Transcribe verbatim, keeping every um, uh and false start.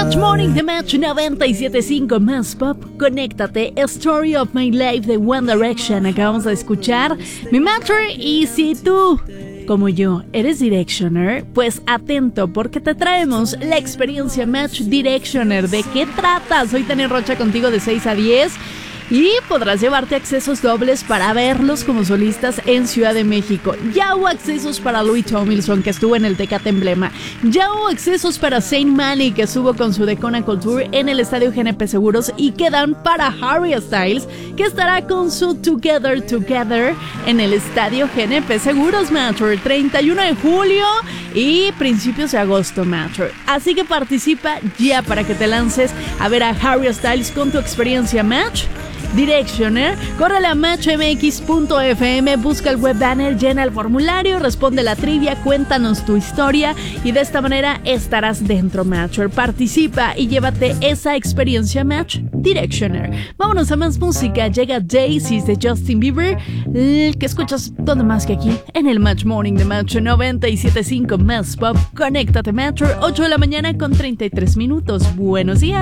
Match Morning de Match noventa y siete punto cinco más pop. Conéctate. Story of My Life de One Direction. Acabamos de escuchar mi Matter. Y si tú, como yo, eres Directioner, pues atento porque te traemos la experiencia Match Directioner. ¿De qué trata? Soy Tania Rocha contigo de seis a diez. Y podrás llevarte accesos dobles para verlos como solistas en Ciudad de México. Ya hubo accesos para Louis Tomlinson, que estuvo en el Tecate Emblema. Ya hubo accesos para Saint Mani, que estuvo con su Decona Culture en el Estadio G N P Seguros. Y quedan para Harry Styles, que estará con su Together Together en el Estadio G N P Seguros, Matter, treinta y uno de julio y principios de agosto, Matter. Así que participa ya para que te lances a ver a Harry Styles con tu experiencia Match Directioner. Corre a match m x punto f m, busca el web banner, llena el formulario, responde la trivia, cuéntanos tu historia y de esta manera estarás dentro, Matcher. Participa y llévate esa experiencia Match Directioner. Vámonos a más música. Llega Daisies de Justin Bieber, el que escuchas donde más que aquí en el Match Morning de Match noventa y siete punto cinco más pop. Conéctate, Matcher. Ocho de la mañana con treinta y tres minutos. Buenos días.